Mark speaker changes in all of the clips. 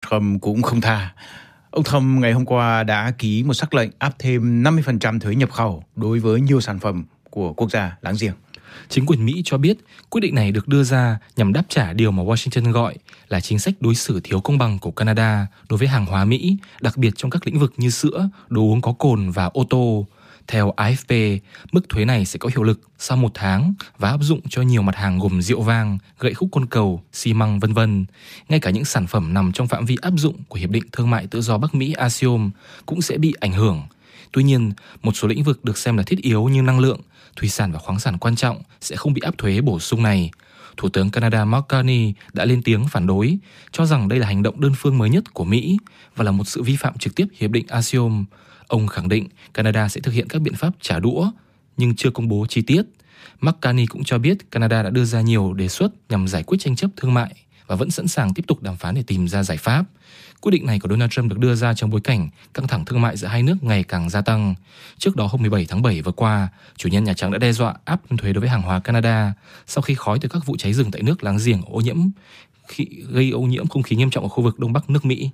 Speaker 1: Trump cũng không tha. Ông Trump ngày hôm qua đã ký một sắc lệnh áp thêm 50% thuế nhập khẩu đối với nhiều sản phẩm của quốc gia láng giềng.
Speaker 2: Chính quyền Mỹ cho biết quyết định này được đưa ra nhằm đáp trả điều mà Washington gọi là chính sách đối xử thiếu công bằng của Canada đối với hàng hóa Mỹ, đặc biệt trong các lĩnh vực như sữa, đồ uống có cồn và ô tô. Theo AFP, mức thuế này sẽ có hiệu lực sau 1 tháng và áp dụng cho nhiều mặt hàng gồm rượu vang, gậy khúc côn cầu, xi măng, v.v. Ngay cả những sản phẩm nằm trong phạm vi áp dụng của Hiệp định Thương mại Tự do Bắc Mỹ ASEAN cũng sẽ bị ảnh hưởng. Tuy nhiên, một số lĩnh vực được xem là thiết yếu như năng lượng, thủy sản và khoáng sản quan trọng sẽ không bị áp thuế bổ sung này. Thủ tướng Canada Mark Carney đã lên tiếng phản đối, cho rằng đây là hành động đơn phương mới nhất của Mỹ và là một sự vi phạm trực tiếp Hiệp định ASEAN. Ông khẳng định Canada sẽ thực hiện các biện pháp trả đũa, nhưng chưa công bố chi tiết. Mark Carney cũng cho biết Canada đã đưa ra nhiều đề xuất nhằm giải quyết tranh chấp thương mại và vẫn sẵn sàng tiếp tục đàm phán để tìm ra giải pháp. Quyết định này của Donald Trump được đưa ra trong bối cảnh căng thẳng thương mại giữa hai nước ngày càng gia tăng. Trước đó hôm 17 tháng 7 vừa qua, chủ nhân Nhà Trắng đã đe dọa áp thuế đối với hàng hóa Canada sau khi khói từ các vụ cháy rừng tại nước láng giềng gây ô nhiễm không khí nghiêm trọng ở khu vực Đông Bắc nước Mỹ.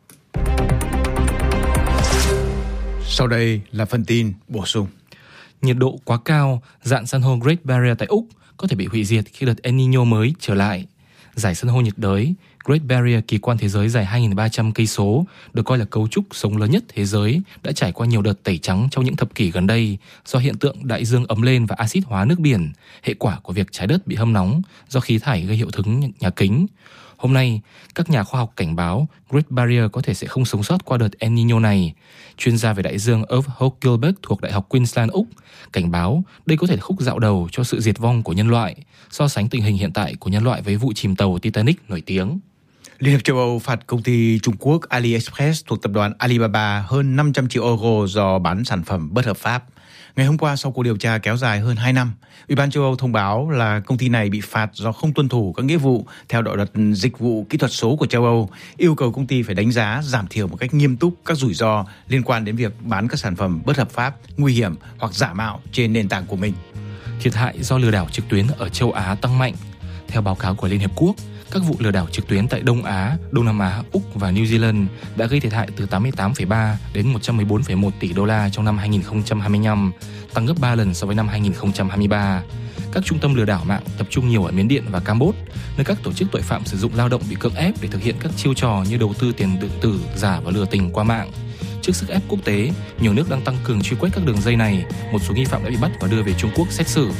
Speaker 1: Sau đây là phần tin bổ sung.
Speaker 2: Nhiệt độ quá cao, rạn san hô Great Barrier tại Úc có thể bị hủy diệt khi đợt El Niño mới trở lại. Dải san hô nhiệt đới Great Barrier, kỳ quan thế giới dài 2.300 cây số, được coi là cấu trúc sống lớn nhất thế giới, đã trải qua nhiều đợt tẩy trắng trong những thập kỷ gần đây do hiện tượng đại dương ấm lên và axit hóa nước biển, hệ quả của việc trái đất bị hâm nóng do khí thải gây hiệu ứng nhà kính. Hôm nay, các nhà khoa học cảnh báo Great Barrier có thể sẽ không sống sót qua đợt El Niño này. Chuyên gia về đại dương Irv Holt Gilbert thuộc Đại học Queensland, Úc, cảnh báo đây có thể là khúc dạo đầu cho sự diệt vong của nhân loại, so sánh tình hình hiện tại của nhân loại với vụ chìm tàu Titanic nổi tiếng.
Speaker 1: Liên hiệp châu Âu phạt công ty Trung Quốc AliExpress thuộc tập đoàn Alibaba hơn 500 triệu euro do bán sản phẩm bất hợp pháp. Ngày hôm qua, sau cuộc điều tra kéo dài hơn 2 năm, Ủy ban châu Âu thông báo là công ty này bị phạt do không tuân thủ các nghĩa vụ theo đạo luật dịch vụ kỹ thuật số của châu Âu, yêu cầu công ty phải đánh giá giảm thiểu một cách nghiêm túc các rủi ro liên quan đến việc bán các sản phẩm bất hợp pháp, nguy hiểm hoặc giả mạo trên nền tảng của mình.
Speaker 2: Thiệt hại do lừa đảo trực tuyến ở châu Á tăng mạnh. Theo báo cáo của Liên Hiệp Quốc, các vụ lừa đảo trực tuyến tại Đông Á, Đông Nam Á, Úc và New Zealand đã gây thiệt hại từ 88,3 đến 114,1 tỷ đô la trong năm 2025, tăng gấp 3 lần so với năm 2023. Các trung tâm lừa đảo mạng tập trung nhiều ở Miến Điện và Campuchia, nơi các tổ chức tội phạm sử dụng lao động bị cưỡng ép để thực hiện các chiêu trò như đầu tư tiền điện tử, giả và lừa tình qua mạng. Trước sức ép quốc tế, nhiều nước đang tăng cường truy quét các đường dây này. Một số nghi phạm đã bị bắt và đưa về Trung Quốc xét xử.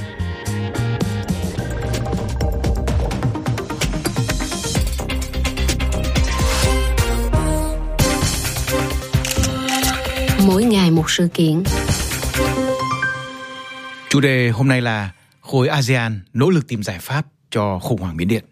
Speaker 3: Mỗi ngày một sự kiện.
Speaker 1: Chủ đề hôm nay là khối ASEAN nỗ lực tìm giải pháp cho khủng hoảng Miến Điện.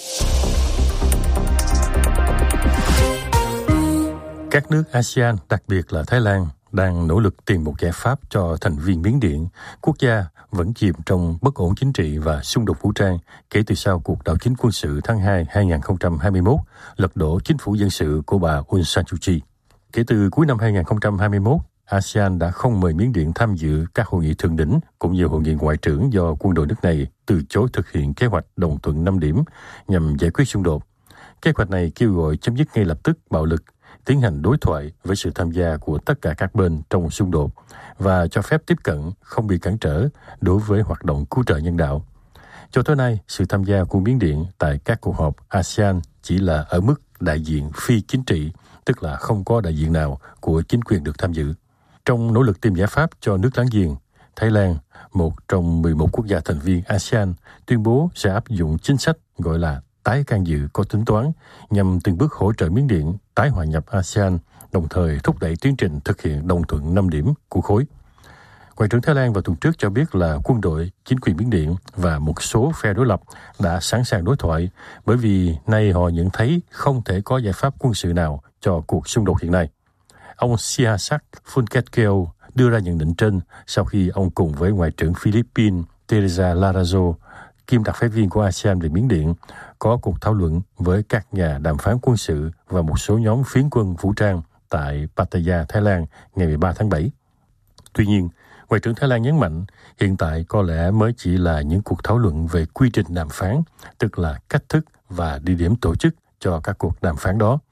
Speaker 4: Các nước ASEAN, đặc biệt là Thái Lan, đang nỗ lực tìm một giải pháp cho thành viên Miến Điện, quốc gia vẫn chìm trong bất ổn chính trị và xung đột vũ trang kể từ sau cuộc đảo chính quân sự tháng 2 2021, lật đổ chính phủ dân sự của bà Aung San Suu Kyi. Kể từ cuối năm 2021, ASEAN đã không mời Miến Điện tham dự các hội nghị thượng đỉnh cũng như hội nghị ngoại trưởng do quân đội nước này từ chối thực hiện kế hoạch đồng thuận 5 điểm nhằm giải quyết xung đột. Kế hoạch này kêu gọi chấm dứt ngay lập tức bạo lực, tiến hành đối thoại với sự tham gia của tất cả các bên trong xung đột và cho phép tiếp cận không bị cản trở đối với hoạt động cứu trợ nhân đạo. Cho tới nay, sự tham gia của Miến Điện tại các cuộc họp ASEAN chỉ là ở mức đại diện phi chính trị, tức là không có đại diện nào của chính quyền được tham dự. Trong nỗ lực tìm giải pháp cho nước láng giềng, Thái Lan, một trong 11 quốc gia thành viên ASEAN, tuyên bố sẽ áp dụng chính sách gọi là tái can dự có tính toán nhằm từng bước hỗ trợ Miến Điện tái hòa nhập ASEAN, đồng thời thúc đẩy tiến trình thực hiện đồng thuận 5 điểm của khối. Ngoại trưởng Thái Lan vào tuần trước cho biết là quân đội, chính quyền Miến Điện và một số phe đối lập đã sẵn sàng đối thoại bởi vì nay họ nhận thấy không thể có giải pháp quân sự nào cho cuộc xung đột hiện nay. Ông Sihasak Phuket-keo đưa ra nhận định trên sau khi ông cùng với Ngoại trưởng Philippines Teresa Larazo, kiêm đặc phái viên của ASEAN về Miến Điện, có cuộc thảo luận với các nhà đàm phán quân sự và một số nhóm phiến quân vũ trang tại Pattaya, Thái Lan ngày 13 tháng 7. Tuy nhiên, Ngoại trưởng Thái Lan nhấn mạnh hiện tại có lẽ mới chỉ là những cuộc thảo luận về quy trình đàm phán, tức là cách thức và địa điểm tổ chức cho các cuộc đàm phán đó.